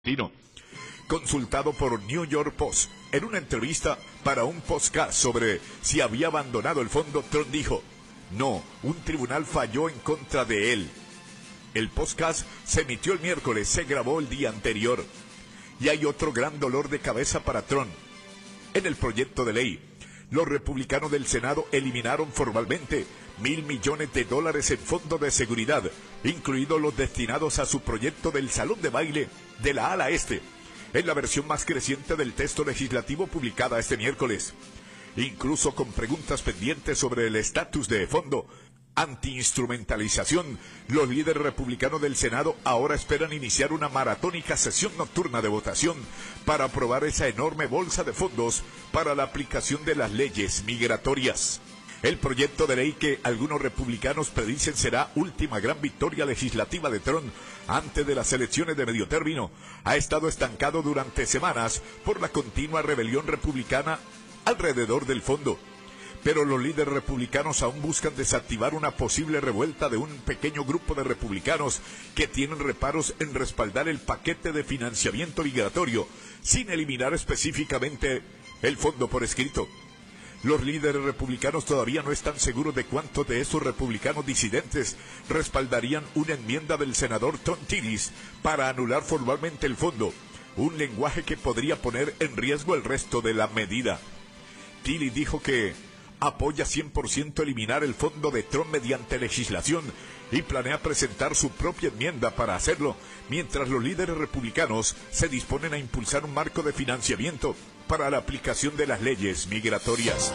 argentino. Consultado por New York Post en una entrevista para un podcast sobre si había abandonado el fondo, Trump dijo: no, un tribunal falló en contra de él. El podcast se emitió el miércoles, se grabó el día anterior. Y hay otro gran dolor de cabeza para Trump. En el proyecto de ley, los republicanos del Senado eliminaron formalmente $1.000 millones en fondos de seguridad, incluidos los destinados a su proyecto del salón de baile de la ala este, en la versión más creciente del texto legislativo publicada este miércoles. Incluso con preguntas pendientes sobre el estatus de fondo anti-instrumentalización, los líderes republicanos del Senado ahora esperan iniciar una maratónica sesión nocturna de votación para aprobar esa enorme bolsa de fondos para la aplicación de las leyes migratorias. El proyecto de ley que algunos republicanos predicen será última gran victoria legislativa de Trump antes de las elecciones de medio término, ha estado estancado durante semanas por la continua rebelión republicana alrededor del fondo. Pero los líderes republicanos aún buscan desactivar una posible revuelta de un pequeño grupo de republicanos que tienen reparos en respaldar el paquete de financiamiento migratorio, sin eliminar específicamente el fondo por escrito. Los líderes republicanos todavía no están seguros de cuántos de esos republicanos disidentes respaldarían una enmienda del senador Tom Tillis para anular formalmente el fondo, un lenguaje que podría poner en riesgo el resto de la medida. Tillis dijo que apoya 100% eliminar el fondo de Trump mediante legislación y planea presentar su propia enmienda para hacerlo, mientras los líderes republicanos se disponen a impulsar un marco de financiamiento para la aplicación de las leyes migratorias.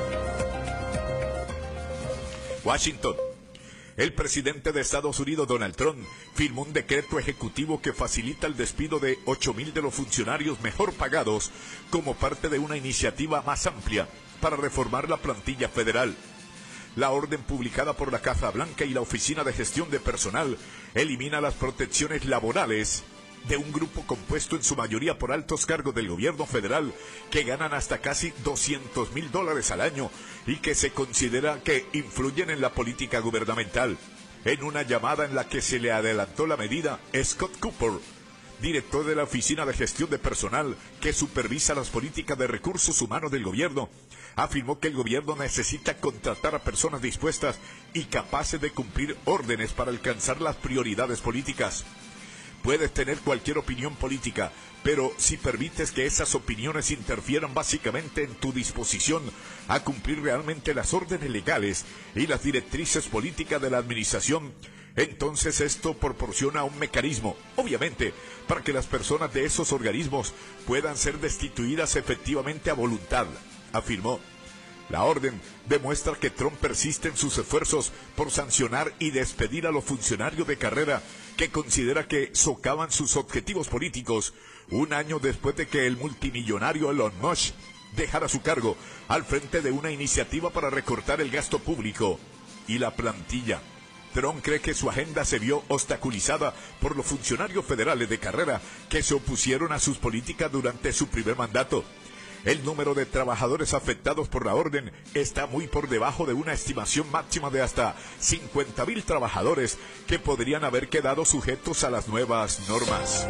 Washington. El presidente de Estados Unidos, Donald Trump, firmó un decreto ejecutivo que facilita el despido de 8.000 de los funcionarios mejor pagados como parte de una iniciativa más amplia para reformar la plantilla federal. La orden publicada por la Casa Blanca y la Oficina de Gestión de Personal elimina las protecciones laborales de un grupo compuesto en su mayoría por altos cargos del gobierno federal que ganan hasta casi $200.000 al año y que se considera que influyen en la política gubernamental. En una llamada en la que se le adelantó la medida, Scott Cooper, director de la Oficina de Gestión de Personal que supervisa las políticas de recursos humanos del gobierno, afirmó que el gobierno necesita contratar a personas dispuestas y capaces de cumplir órdenes para alcanzar las prioridades políticas. Puedes tener cualquier opinión política, pero si permites que esas opiniones interfieran básicamente en tu disposición a cumplir realmente las órdenes legales y las directrices políticas de la administración, entonces esto proporciona un mecanismo, obviamente, para que las personas de esos organismos puedan ser destituidas efectivamente a voluntad, afirmó. La orden demuestra que Trump persiste en sus esfuerzos por sancionar y despedir a los funcionarios de carrera que considera que socavan sus objetivos políticos, un año después de que el multimillonario Elon Musk dejara su cargo al frente de una iniciativa para recortar el gasto público y la plantilla. Trump cree que su agenda se vio obstaculizada por los funcionarios federales de carrera que se opusieron a sus políticas durante su primer mandato. El número de trabajadores afectados por la orden está muy por debajo de una estimación máxima de hasta 50.000 trabajadores que podrían haber quedado sujetos a las nuevas normas.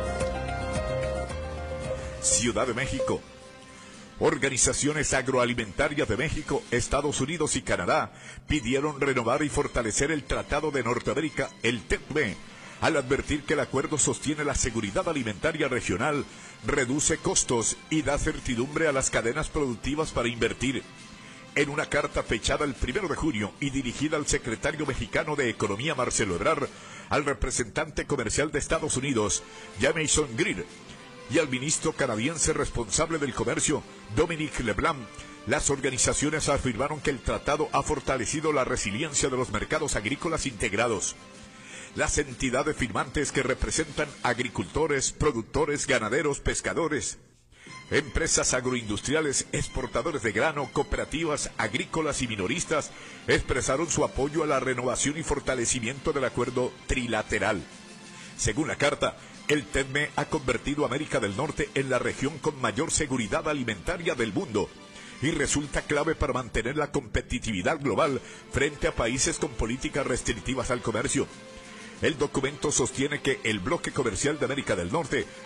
Ciudad de México. Organizaciones agroalimentarias de México, Estados Unidos y Canadá pidieron renovar y fortalecer el Tratado de Norteamérica, el TEME, al advertir que el acuerdo sostiene la seguridad alimentaria regional, reduce costos y da certidumbre a las cadenas productivas para invertir. En una carta fechada el 1 de junio y dirigida al secretario mexicano de Economía, Marcelo Ebrard, al representante comercial de Estados Unidos, Jamieson Greer, y al ministro canadiense responsable del comercio, Dominic LeBlanc, las organizaciones afirmaron que el tratado ha fortalecido la resiliencia de los mercados agrícolas integrados. Las entidades firmantes, que representan agricultores, productores, ganaderos, pescadores, empresas agroindustriales, exportadores de grano, cooperativas agrícolas y minoristas, expresaron su apoyo a la renovación y fortalecimiento del acuerdo trilateral. Según la carta, el TEME ha convertido a América del Norte en la región con mayor seguridad alimentaria del mundo y resulta clave para mantener la competitividad global frente a países con políticas restrictivas al comercio. El documento sostiene que el bloque comercial de América del Norte